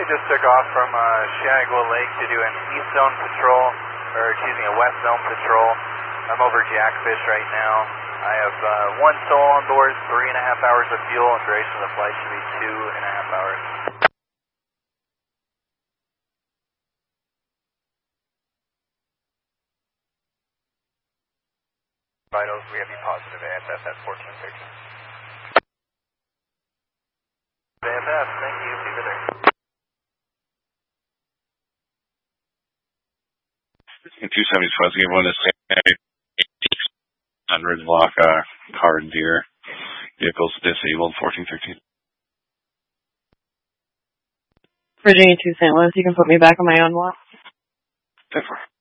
just took off from Shagwell Lake to do an east zone patrol, a west zone patrol. I'm over Jackfish right now. I have one soul on board, 3.5 hours of fuel, and duration of the flight should be 2.5 hours. Vitals, we have you positive AFF at 1413. AFF, thank you, be good there. 270 Fuzz, give one to on Ridge Block, car and deer. Vehicles disabled, 1413. Virginia 2 St. Louis, you can put me back on my own watch. 10-4.